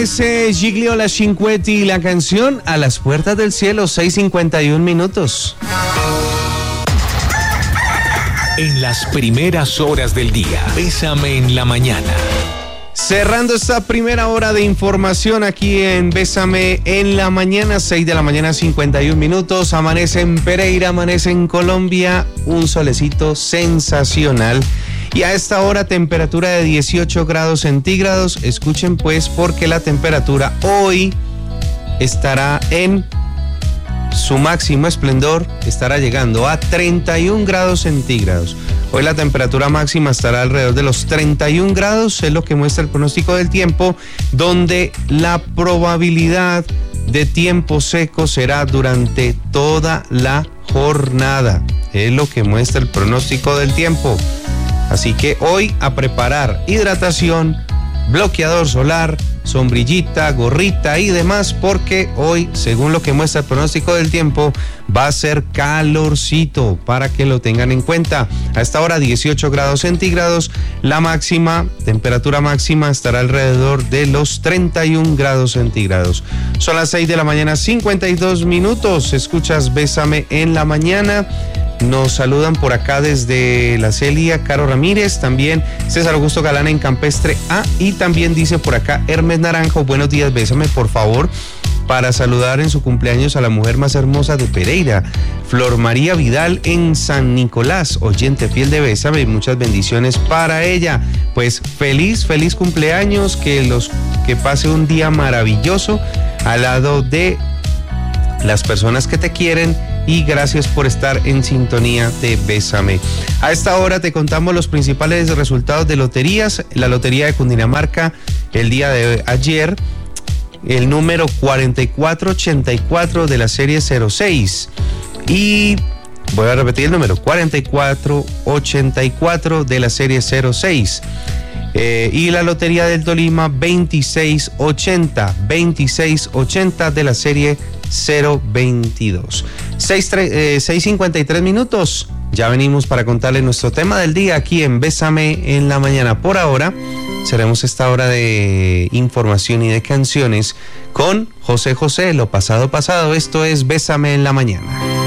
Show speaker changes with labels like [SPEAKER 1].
[SPEAKER 1] Ese Gigliola Cinquetti, la canción A las puertas del cielo, 6:51 minutos.
[SPEAKER 2] En las primeras horas del día, Bésame en la mañana.
[SPEAKER 1] Cerrando esta primera hora de información aquí en Bésame en la mañana, 6 de la mañana, 51 minutos. Amanece en Pereira, amanece en Colombia, un solecito sensacional. Y a esta hora temperatura de 18 grados centígrados. Escuchen pues porque la temperatura hoy estará en su máximo esplendor, estará llegando a 31 grados centígrados. Hoy la temperatura máxima estará alrededor de los 31 grados, es lo que muestra el pronóstico del tiempo, donde la probabilidad de tiempo seco será durante toda la jornada. Es lo que muestra el pronóstico del tiempo. Así que hoy a preparar hidratación, bloqueador solar, sombrillita, gorrita y demás, porque hoy, según lo que muestra el pronóstico del tiempo, va a ser calorcito, para que lo tengan en cuenta. A esta hora 18 grados centígrados, la temperatura máxima estará alrededor de los 31 grados centígrados. Son las 6 de la mañana, 52 minutos. Escuchas Bésame en la mañana. Nos saludan por acá desde La Celia, Caro Ramírez, también César Augusto Galán en Campestre A, y también dice por acá Hermes Naranjo, buenos días, bésame por favor, para saludar en su cumpleaños a la mujer más hermosa de Pereira, Flor María Vidal en San Nicolás, oyente fiel de Bésame, y muchas bendiciones para ella. Pues feliz cumpleaños, que pase un día maravilloso al lado de las personas que te quieren, y gracias por estar en sintonía de Bésame. A esta hora te contamos los principales resultados de loterías. La Lotería de Cundinamarca, el día de ayer, el número 4484 de la serie 06. Y voy a repetir el número 4484 de la serie 06. Y la Lotería del Tolima 2680 de la serie 022. 6:53 minutos. Ya venimos para contarles nuestro tema del día aquí en Bésame en la mañana. Por ahora, seremos esta hora de información y de canciones con José José, lo pasado pasado. Esto es Bésame en la mañana.